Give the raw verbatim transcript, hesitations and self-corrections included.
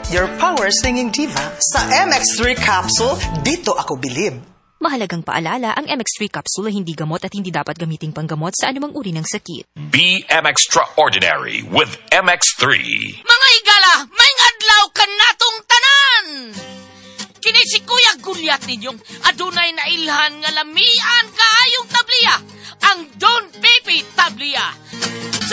your power singing diva. Sa M X three capsule, dito ako bilib. Mahalagang paalala, ang M X three capsule ay hindi gamot at hindi dapat gamiting panggamot sa anumang uri ng sakit. Be M Extraordinary with M X three. Mga higala, may adlaw ka natong tanan! Kini si Kuya Gulyat ninyong adunay na ilhan nga lamian kaayong tabliya, ang Don Pepe Tabliya.